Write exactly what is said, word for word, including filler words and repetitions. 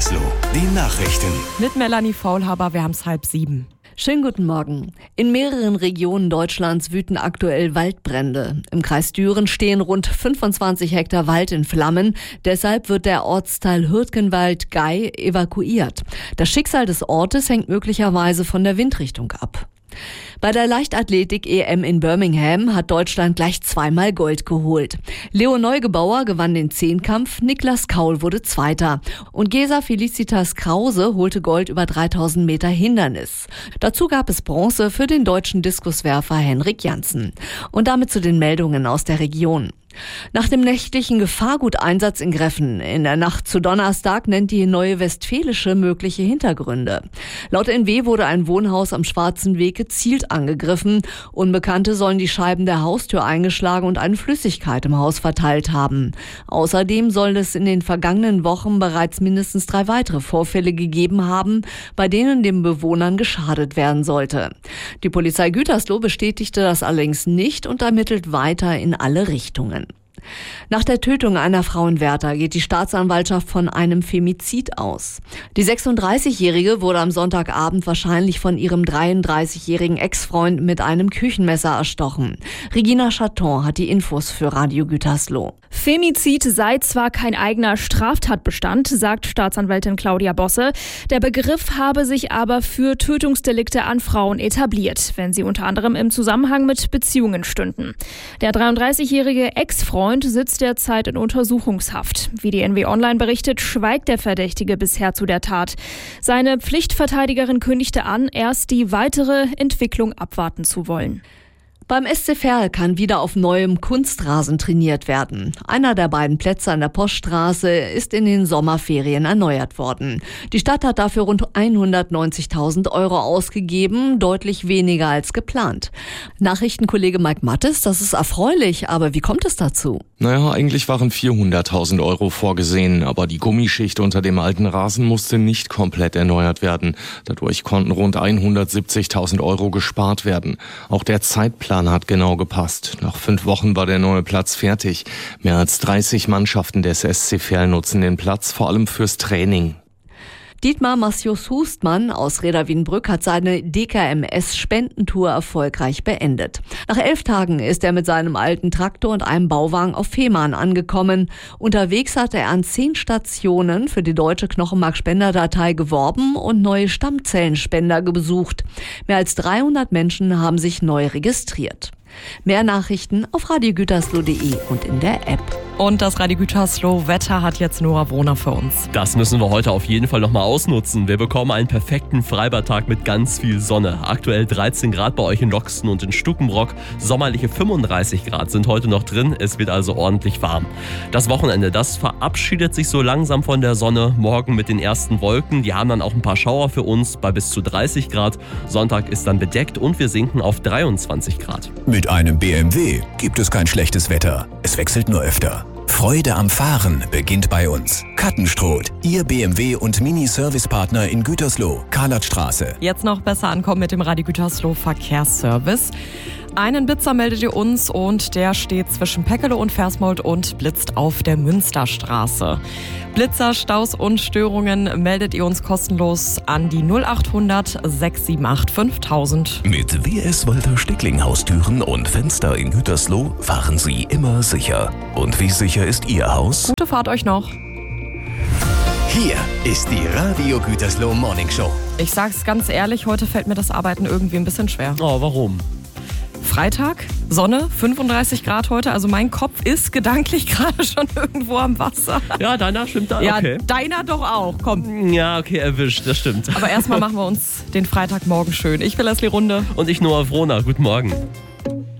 Gütersloh, die Nachrichten. Mit Melanie Faulhaber, wir haben es halb sieben. Schönen guten Morgen. In mehreren Regionen Deutschlands wüten aktuell Waldbrände. Im Kreis Düren stehen rund fünfundzwanzig Hektar Wald in Flammen. Deshalb wird der Ortsteil Hürtgenwald-Gey evakuiert. Das Schicksal des Ortes hängt möglicherweise von der Windrichtung ab. Bei der Leichtathletik-E M in Birmingham hat Deutschland gleich zweimal Gold geholt. Leo Neugebauer gewann den Zehnkampf, Niklas Kaul wurde Zweiter. Und Gesa Felicitas Krause holte Gold über dreitausend Meter Hindernis. Dazu gab es Bronze für den deutschen Diskuswerfer Henrik Janssen. Und damit zu den Meldungen aus der Region. Nach dem nächtlichen Gefahrguteinsatz in Greffen in der Nacht zu Donnerstag nennt die Neue Westfälische mögliche Hintergründe. Laut N W wurde ein Wohnhaus am Schwarzen Weg gezielt angegriffen. Unbekannte sollen die Scheiben der Haustür eingeschlagen und eine Flüssigkeit im Haus verteilt haben. Außerdem soll es in den vergangenen Wochen bereits mindestens drei weitere Vorfälle gegeben haben, bei denen den Bewohnern geschadet werden sollte. Die Polizei Gütersloh bestätigte das allerdings nicht und ermittelt weiter in alle Richtungen. Nach der Tötung einer Frau in Werther geht die Staatsanwaltschaft von einem Femizid aus. Die sechsunddreißigjährige wurde am Sonntagabend wahrscheinlich von ihrem dreiunddreißigjährigen Ex-Freund mit einem Küchenmesser erstochen. Regina Chaton hat die Infos für Radio Gütersloh. Femizid sei zwar kein eigener Straftatbestand, sagt Staatsanwältin Claudia Bosse. Der Begriff habe sich aber für Tötungsdelikte an Frauen etabliert, wenn sie unter anderem im Zusammenhang mit Beziehungen stünden. Der dreiunddreißigjährige Ex-Freund sitzt derzeit in Untersuchungshaft. Wie die N W Online berichtet, schweigt der Verdächtige bisher zu der Tat. Seine Pflichtverteidigerin kündigte an, erst die weitere Entwicklung abwarten zu wollen. Beim S C Verl kann wieder auf neuem Kunstrasen trainiert werden. Einer der beiden Plätze an der Poststraße ist in den Sommerferien erneuert worden. Die Stadt hat dafür rund hundertneunzigtausend Euro ausgegeben, deutlich weniger als geplant. Nachrichtenkollege Mike Mattes, das ist erfreulich, aber wie kommt es dazu? Naja, eigentlich waren vierhunderttausend Euro vorgesehen, aber die Gummischicht unter dem alten Rasen musste nicht komplett erneuert werden. Dadurch konnten rund hundertsiebzigtausend Euro gespart werden. Auch der Zeitplan hat genau gepasst. Nach fünf Wochen war der neue Platz fertig. Mehr als dreißig Mannschaften des S C Verl nutzen den Platz vor allem fürs Training. Dietmar Massius-Hustmann aus Reda Wienbrück hat seine D K M S-Spendentour erfolgreich beendet. Nach elf Tagen ist er mit seinem alten Traktor und einem Bauwagen auf Fehmarn angekommen. Unterwegs hatte er an zehn Stationen für die deutsche Knochenmarkspenderdatei geworben und neue Stammzellenspender besucht. Mehr als dreihundert Menschen haben sich neu registriert. Mehr Nachrichten auf radio gütersloh punkt de und in der App. Und das Radio Gütersloh Wetter hat jetzt Nora Wohner für uns. Das müssen wir heute auf jeden Fall nochmal ausnutzen. Wir bekommen einen perfekten Freibadtag mit ganz viel Sonne. Aktuell dreizehn Grad bei euch in Loxten und in Stukenbrock. Sommerliche fünfunddreißig Grad sind heute noch drin. Es wird also ordentlich warm. Das Wochenende, das verabschiedet sich so langsam von der Sonne. Morgen mit den ersten Wolken. Die haben dann auch ein paar Schauer für uns bei bis zu dreißig Grad. Sonntag ist dann bedeckt und wir sinken auf dreiundzwanzig Grad. Mit einem B M W gibt es kein schlechtes Wetter. Es wechselt nur öfter. Freude am Fahren beginnt bei uns. Kattenstroth, Ihr B M W und Mini-Servicepartner in Gütersloh, Karlatstraße. Jetzt noch besser ankommen mit dem Radio Gütersloh Verkehrsservice. Einen Blitzer meldet ihr uns und der steht zwischen Peckele und Versmold und blitzt auf der Münsterstraße. Blitzer, Staus und Störungen meldet ihr uns kostenlos an die null achthundert sechs sieben acht fünftausend. Mit W S Walter Stickling Haustüren und Fenster in Gütersloh fahren Sie immer sicher. Und wie sicher ist Ihr Haus? Gute Fahrt euch noch. Hier ist die Radio Gütersloh Morning Show. Ich sag's ganz ehrlich, heute fällt mir das Arbeiten irgendwie ein bisschen schwer. Oh, warum? Freitag, Sonne, fünfunddreißig Grad heute. Also mein Kopf ist gedanklich gerade schon irgendwo am Wasser. Ja, deiner stimmt da. Ja, okay. Deiner doch auch. Komm. Ja, okay, erwischt, das stimmt. Aber erstmal machen wir uns den Freitagmorgen schön. Ich bin Leslie Runde. Und ich Noah Wrohner. Guten Morgen.